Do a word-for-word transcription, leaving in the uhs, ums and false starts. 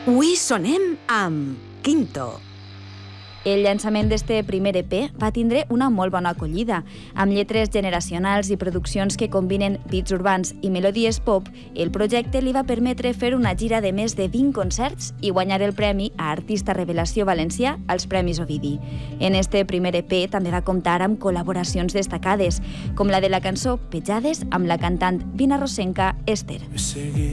Avui sonem amb Quinto. El llançament d'este primer E P va tindre una molt bona acollida. Amb lletres generacionals i produccions que combinen beats urbans i melodies pop, el projecte li va permetre fer una gira de més de vint concerts i guanyar el premi a Artista Revelació Valencià als Premis Ovidi. En este primer E P també va comptar amb col·laboracions destacades, com la de la cançó Petjades amb la cantant vinarosenca Esther.